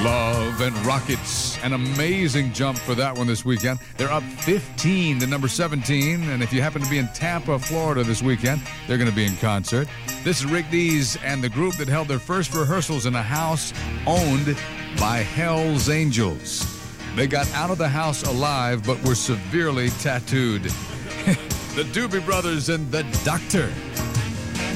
Love and Rockets. An amazing jump for that one this weekend. They're up 15 to number 17. And if you happen to be in Tampa, Florida this weekend, they're going to be in concert. This is Rick Dees and the group that held their first rehearsals in a house owned by Hell's Angels. They got out of the house alive, but were severely tattooed. The Doobie Brothers and the Doctor.